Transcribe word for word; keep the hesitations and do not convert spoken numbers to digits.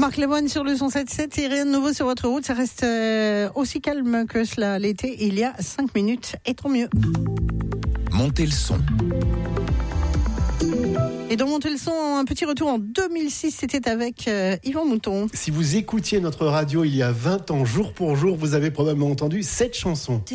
Marc Lavoine sur le cent sept sept et rien de nouveau sur votre route. Ça reste euh, aussi calme que cela l'été. Il y a cinq minutes et tant mieux. Montez le son. Et dans Montez le son, un petit retour en deux mille six, c'était avec euh, Yvan Mouton. Si vous écoutiez notre radio il y a vingt ans, jour pour jour, vous avez probablement entendu cette chanson.